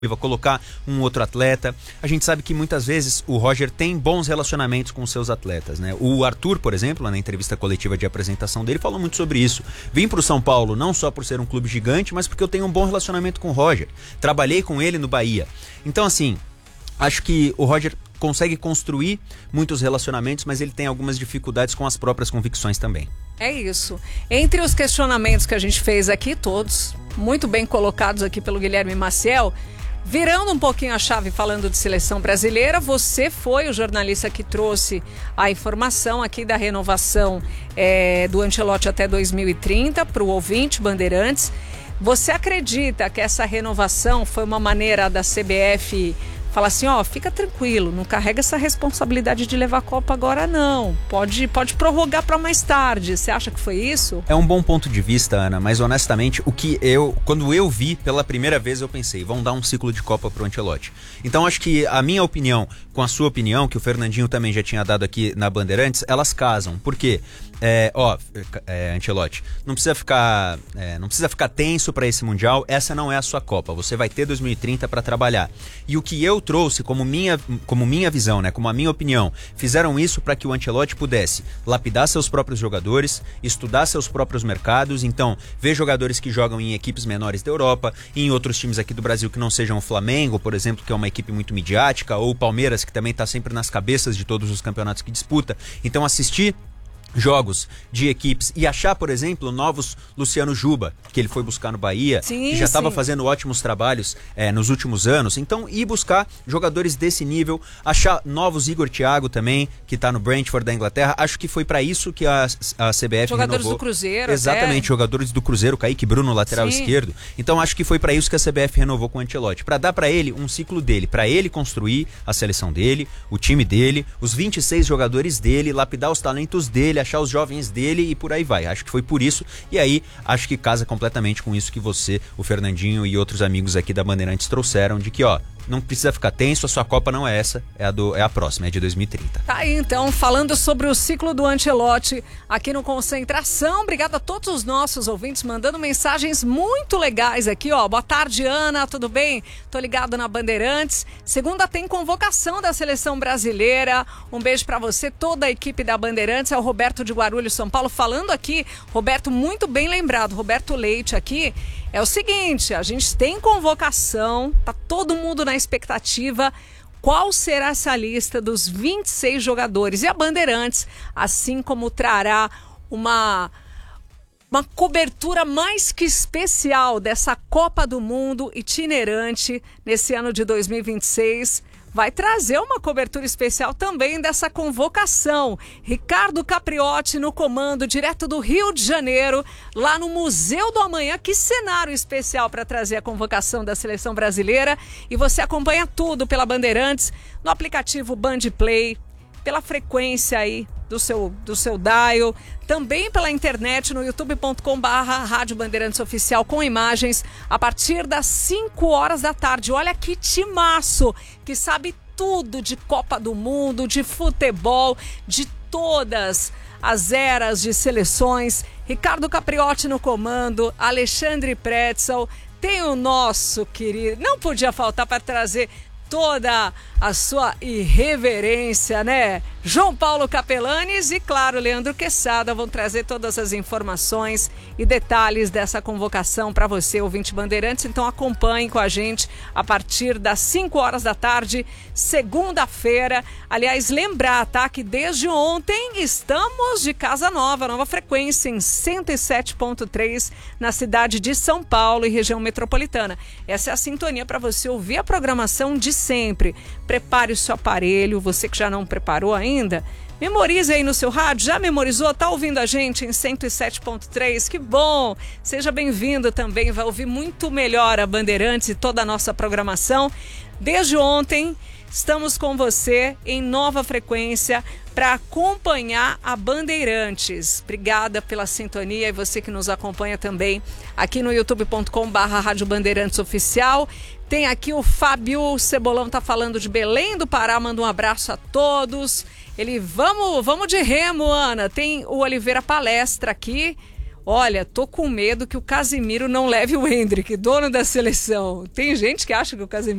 colocar um outro atleta. A gente sabe que muitas vezes o Roger tem bons relacionamentos com os seus atletas, né? O Arthur, por exemplo, na entrevista coletiva de apresentação dele, falou muito sobre isso. Vim pro São Paulo não só por ser um clube gigante, mas porque eu tenho um bom relacionamento com o Roger. Trabalhei com ele no Bahia. Então, assim, acho que o Roger consegue construir muitos relacionamentos, mas ele tem algumas dificuldades com as próprias convicções também. É isso. Entre os questionamentos que a gente fez aqui, todos muito bem colocados aqui pelo Guilherme Maciel, virando um pouquinho a chave falando de seleção brasileira, você foi o jornalista que trouxe a informação aqui da renovação do Ancelotti até 2030 para o ouvinte Bandeirantes. Você acredita que essa renovação foi uma maneira da CBF falar assim, fica tranquilo, não carrega essa responsabilidade de levar a Copa agora não, pode prorrogar para mais tarde, você acha que foi isso? É um bom ponto de vista, Ana, mas honestamente, quando eu vi pela primeira vez, eu pensei, vão dar um ciclo de Copa pro Ancelotti. Então acho que a minha opinião com a sua opinião, que o Fernandinho também já tinha dado aqui na Bandeirantes, elas casam. Por quê? Ancelotti, não precisa ficar tenso para esse Mundial, essa não é a sua Copa, você vai ter 2030 para trabalhar. E o que eu trouxe como minha visão, né, como a minha opinião, fizeram isso para que o Ancelotti pudesse lapidar seus próprios jogadores, estudar seus próprios mercados, então ver jogadores que jogam em equipes menores da Europa, e em outros times aqui do Brasil que não sejam o Flamengo, por exemplo, que é uma equipe muito midiática, ou o Palmeiras, que também está sempre nas cabeças de todos os campeonatos que disputa. Então assistir jogos de equipes e achar, por exemplo, novos Luciano Juba, que ele foi buscar no Bahia, que já estava fazendo ótimos trabalhos nos últimos anos. Então, ir buscar jogadores desse nível, achar novos Igor Thiago também, que está no Brentford da Inglaterra. Acho que foi para isso que a CBF jogadores renovou. Do Cruzeiro. Exatamente, jogadores do Cruzeiro, Kaique Bruno, lateral esquerdo. Então, acho que foi para isso que a CBF renovou com o Ancelotti, para dar para ele um ciclo dele, para ele construir a seleção dele, o time dele, os 26 jogadores dele, lapidar os talentos dele, achar os jovens dele e por aí vai. Acho que foi por isso, e aí acho que casa completamente com isso que você, o Fernandinho e outros amigos aqui da Bandeirantes trouxeram, de que não precisa ficar tenso, a sua Copa não é essa, é a próxima, é de 2030. Tá aí então, falando sobre o ciclo do Ancelotti aqui no Concentração. Obrigado a todos os nossos ouvintes mandando mensagens muito legais aqui, Boa tarde, Ana, tudo bem? Tô ligado na Bandeirantes. Segunda tem convocação da seleção brasileira. Um beijo pra você, toda a equipe da Bandeirantes. É o Roberto de Guarulhos, São Paulo, falando aqui. Roberto, muito bem lembrado, Roberto Leite aqui. É o seguinte, a gente tem convocação, tá todo mundo na expectativa. Qual será essa lista dos 26 jogadores? E a Bandeirantes, assim como trará uma cobertura mais que especial dessa Copa do Mundo itinerante nesse ano de 2026, vai trazer uma cobertura especial também dessa convocação. Ricardo Capriotti no comando, direto do Rio de Janeiro, lá no Museu do Amanhã. Que cenário especial para trazer a convocação da seleção brasileira. E você acompanha tudo pela Bandeirantes, no aplicativo Band Play, pela frequência aí do seu dial, também pela internet no youtube.com/Rádio Bandeirantes Oficial com imagens a partir das 5 horas da tarde. Olha que timaço que sabe tudo de Copa do Mundo, de futebol, de todas as eras de seleções. Ricardo Capriotti no comando, Alexandre Pretzel, tem o nosso querido, não podia faltar para trazer toda a sua irreverência, né? João Paulo Capelanes e, claro, Leandro Quesada vão trazer todas as informações e detalhes dessa convocação para você, ouvinte Bandeirantes. Então acompanhe com a gente a partir das 5 horas da tarde, segunda-feira. Aliás, lembrar, tá, que desde ontem estamos de casa nova frequência em 107.3 na cidade de São Paulo e região metropolitana. Essa é a sintonia para você ouvir a programação de sempre. Prepare o seu aparelho, você que já não preparou ainda, memorize aí no seu rádio. Já memorizou? Tá ouvindo a gente em 107.3? Que bom! Seja bem-vindo também, vai ouvir muito melhor a Bandeirantes e toda a nossa programação. Desde ontem, estamos com você em nova frequência para acompanhar a Bandeirantes. Obrigada pela sintonia e você que nos acompanha também aqui no youtube.com/Rádio Bandeirantes Oficial. Tem aqui o Fábio Cebolão, tá falando de Belém do Pará, manda um abraço a todos. Ele, vamos de remo, Ana. Tem o Oliveira Palestra aqui. Olha, tô com medo que o Casimiro não leve o Endrick, dono da seleção. Tem gente que acha que o Casimiro